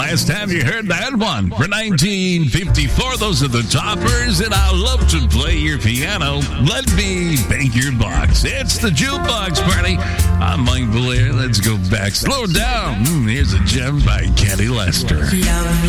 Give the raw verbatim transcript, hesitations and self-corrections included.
last time you heard that one? For nineteen fifty-four, those are the Toppers, and I love to play your piano. Let me bang your box. It's the Jukebox Party. I'm Mike Blair. Let's go back. Slow down. Here's a gem by Kenny Lester.